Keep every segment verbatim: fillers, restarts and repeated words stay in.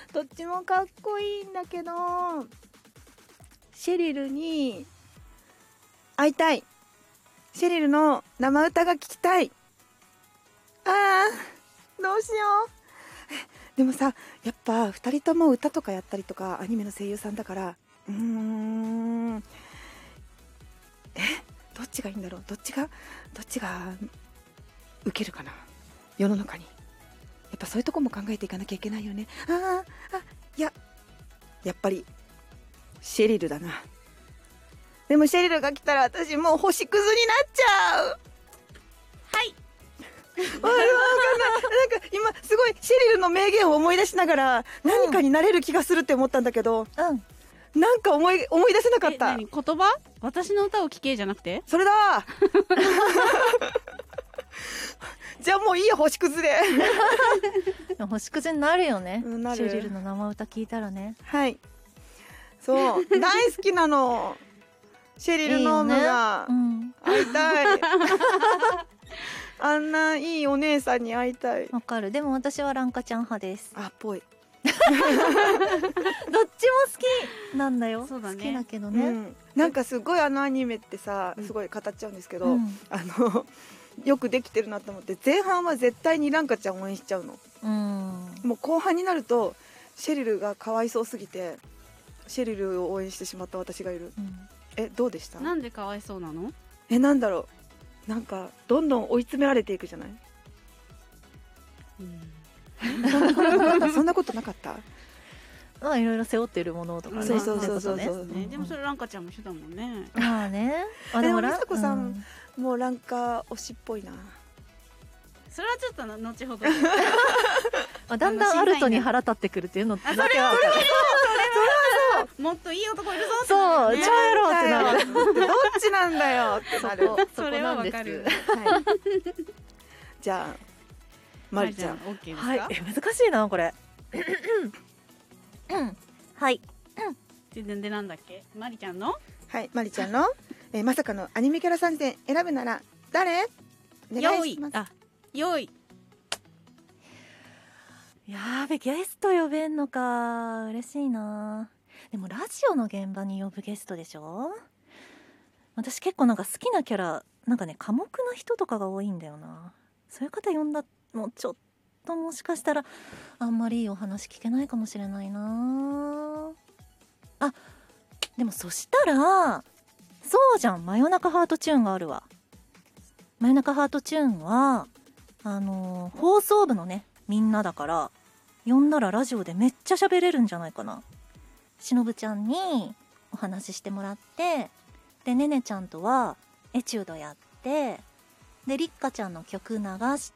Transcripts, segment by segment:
どっちもかっこいいんだけど、シェリルに会いたい。シェリルの生歌が聞きたい。あー、どうしよう。でもさ、やっぱふたりとも歌とかやったりとかアニメの声優さんだから、うーん、え、どっちがいいんだろう。どっちがどっちがウケるかな、世の中に。やっぱそういうとこも考えていかなきゃいけないよね。あー、あ、いや、やっぱりシェリルだな。でもシェリルが来たら私もう星屑になっちゃう。 はい。 わかんない。なんか今すごいシェリルの名言を思い出しながら何かになれる気がするって思ったんだけど、 うん、 なんか思い思い出せなかっえ、 た。 何、言葉？私の歌を聴けじゃなくて？ それだじゃあもういいよ、星屑で。 星屑になるよね、 うんなるシェリルの生歌聞いたらね。 はい、そう大好きなの。シェリルノームがいいよね、 会いたい。あんないいお姉さんに会いたい。 わかる。でも私はランカちゃん派です。 あっぽい。 どっちも好きなんだよ。 そうだね、 好きだけどうね、 ん、なんかすごいあのアニメってさ、すごい語っちゃうんですけど、 うん、 あのよくできてるなと思って、前半は絶対にランカちゃんを応援しちゃうの。 うん、 もう後半になるとシェリルがかわいそうすぎてシェリルを応援してしまった私がいる。 うん、 え、どうでした？ なんでかわいそうなの？ え、なんだろう、なんかどんどん追い詰められていくじゃない。 うん、 そんなことなかった？ まあいろいろ背負ってるものとかね、 そうそうそうそういことね。 ね、でもそれランカちゃんも一緒だもんね。 まあね。あでもラン美佐子さん、 うんもうランカ推しっぽいな。 それはちょっとの後ほど。 あ、だんだんアルトに腹立ってくるっていうのだけは分かる。 もっといい男いるぞってそう、 なるよね。 超やろうってなる。 どっちなんだよってなる。 そこそれはなんですわかる。 はい、じゃあまりちゃん、 オッケーですか？ はい、え難しいなこれ。うん、はい。 でででなんだっけ？まりちゃんの？ はい、まりちゃんの、えーまさかのアニメキャラさんぜん選ぶなら誰？お願用意いします。 あ用意。 やーべ、ゲスト呼べんのか、嬉しいな。でもラジオの現場に呼ぶゲストでしょ。私結構なんか好きなキャラ、なんかね、寡黙な人とかが多いんだよな。そういう方呼んだのちょっともしかしたらあんまりいいお話聞けないかもしれないな。あ、でもそしたらそうじゃん、真夜中ハートチューンがあるわ。真夜中ハートチューンはあのー、放送部のねみんなだから、呼んだらラジオでめっちゃ喋れるんじゃないかな。しのぶちゃんにお話ししてもらって、でねねちゃんとはエチュードやって、でりっかちゃんの曲流して、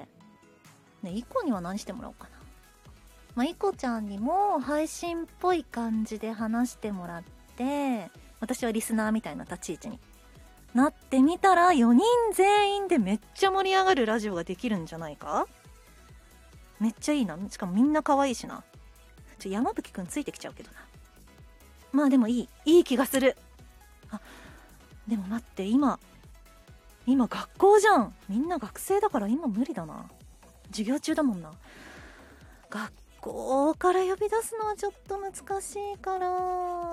ね、いこには何してもらおうかな。まあ、いこちゃんにも配信っぽい感じで話してもらって、私はリスナーみたいな立ち位置になってみたら、よにん全員でめっちゃ盛り上がるラジオができるんじゃないか。めっちゃいいな。しかもみんな可愛いしな。ちょ山吹くんついてきちゃうけどな。まあでもいいいい気がする。あ、でも待って、今今学校じゃん。みんな学生だから今無理だな。授業中だもんな。学校から呼び出すのはちょっと難しいから、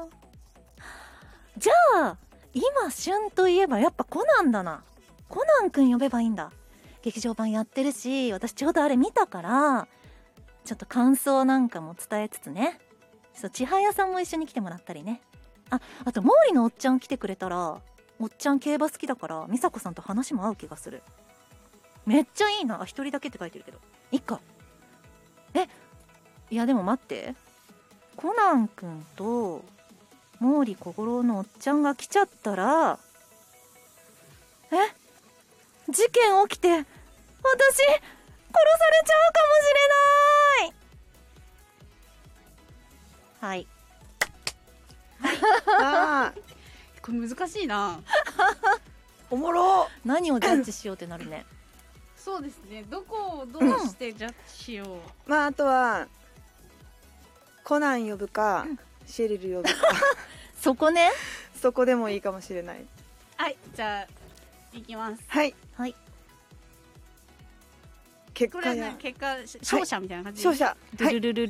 じゃあ今旬といえばやっぱコナンだな。コナンくん呼べばいいんだ。劇場版やってるし、私ちょうどあれ見たから、ちょっと感想なんかも伝えつつね。そう、千早さんも一緒に来てもらったりね。あ、あと毛利のおっちゃん来てくれたら、おっちゃん競馬好きだから美佐子さんと話も合う気がする。めっちゃいいな。あ、一人だけって書いてるけどいっか。え、いやでも待って、コナンくんと毛利小五郎のおっちゃんが来ちゃったら、え、事件起きて私殺されちゃうかもしれない。はい。 あー、 これ難しいな。 おもろ。 何をジャッジしようってなるね。 そうですね。どこをどうしてジャッジしよう。 まああとはコナン呼ぶか、シェリル呼ぶかそこね。 そこでもいいかもしれない。 はい、じゃあいきます。 はい、 はい。 結果やこれはね、結果勝者みたいな感じ。 勝者、はい、 ルルルル